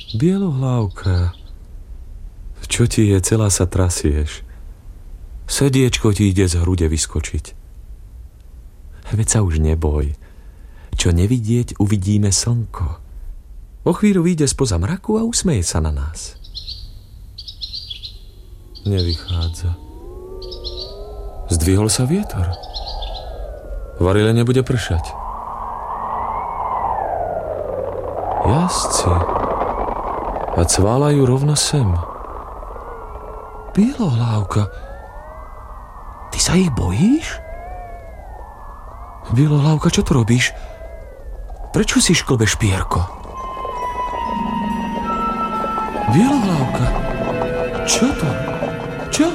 Bielohlavka, čo ti je, celá sa trasieš. Srdiečko ti ide z hrude vyskočiť. Veď sa už neboj. Čo nevidieť, uvidíme slnko. O chvíľu vyjde spoza mraku a usmeje sa na nás. Nevychádza. Zdvihol sa vietor. Varile nebude pršať. Jazdci a cválajú rovno sem. Bielohlávka, ty sa ich bojíš? Bielohlávka, čo tu robíš? Prečo si šklbeš pierko? Bielohlávka, čo to? Čo?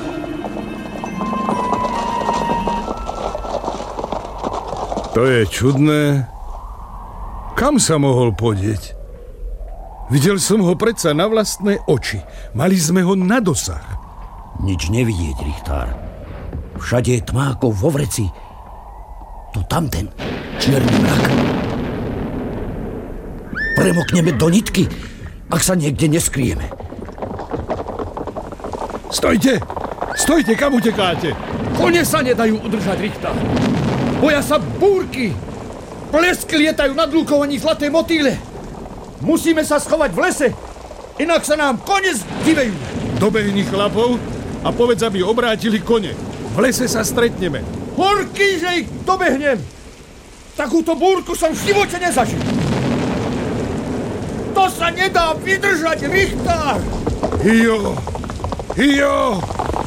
To je čudné. Kam sa mohol podieť? Videl som ho predsa na vlastné oči. Mali sme ho na dosah. Nič nevidieť, Richtár. Všade je tma ako vo vreci. To tamten, čierny mrak. Premokneme do nitky, ak sa niekde neskryjeme. Stojte! Stojte, kam utekáte? Kone sa nedajú udržať, Richtár. Boja sa búrky. Blesky lietajú nad lúkou ani zlaté motýle. Musíme sa schovať v lese, inak sa nám kone zdivejú. Dobehni chlapov a povedz, aby obrátili kone. V lese sa stretneme. Horký, že ich dobehnem. Takúto búrku som v živote nezažil. To sa nedá vydržať, Richtár. Hijo!